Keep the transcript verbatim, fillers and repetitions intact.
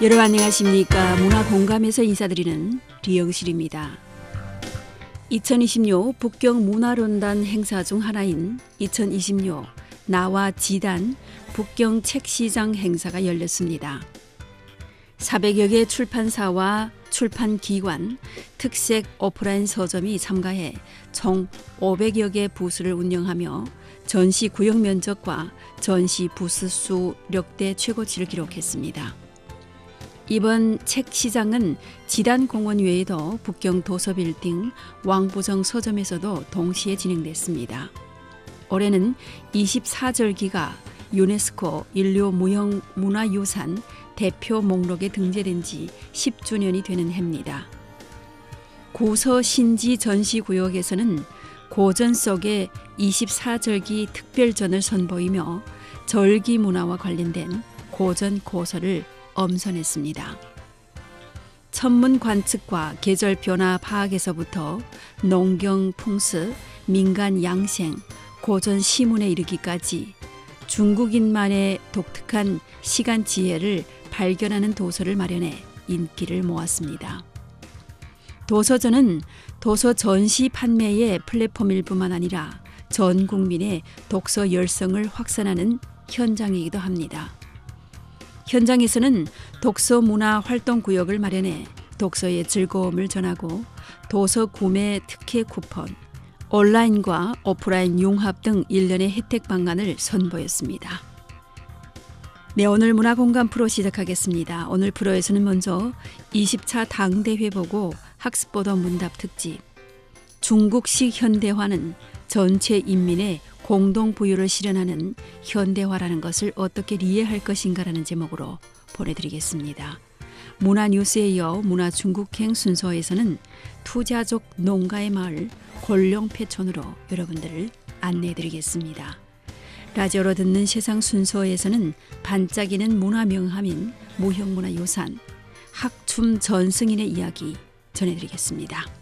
여러분 안녕하십니까. 문화공감에서 인사드리는 리영실입니다. 이천이십육 북경 문화론단 행사 중 하나인 이천이십육 나와 지단 북경 책시장 행사가 열렸습니다. 사백여 개 출판사와 출판기관, 특색 오프라인 서점이 참가해 총 오백여 개 부스를 운영하며 전시 구역 면적과 전시 부스 수 역대 최고치를 기록했습니다. 이번 책 시장은 지단공원 외에도 북경 도서빌딩, 왕부정 서점에서도 동시에 진행됐습니다. 올해는 이십사 절기가 유네스코 인류무형문화유산 대표 목록에 등재된 지 십 주년이 되는 해입니다. 고서 신지 전시구역에서는 고전 속의 이십사 절기 특별전을 선보이며 절기 문화와 관련된 고전 고서를 엄선했습니다. 천문 관측과 계절 변화 파악에서부터 농경 풍습, 민간 양생, 고전 시문에 이르기까지 중국인만의 독특한 시간 지혜를 발견하는 도서를 마련해 인기를 모았습니다. 도서전은 도서 전시 판매의 플랫폼일 뿐만 아니라 전 국민의 독서 열성을 확산하는 현장이기도 합니다. 현장에서는 독서 문화 활동 구역을 마련해 독서의 즐거움을 전하고 도서 구매 특혜 쿠폰, 온라인과 오프라인 융합 등 일련의 혜택 방안을 선보였습니다. 네, 오늘 문화공감 프로 시작하겠습니다. 오늘 프로에서는 먼저 이십 차 당대회 보고 학습보도 문답 특집, 중국식 현대화는 전체 인민의 공동 부유를 실현하는 현대화라는 것을 어떻게 이해할 것인가라는 제목으로 보내드리겠습니다. 문화뉴스에 이어 문화중국행 순서에서는 투자족 농가의 마을 골룡패촌으로 여러분들을 안내해드리겠습니다. 라디오로 듣는 세상 순서에서는 반짝이는 문화명함인 무형문화유산 학춤 전승인의 이야기 전해드리겠습니다.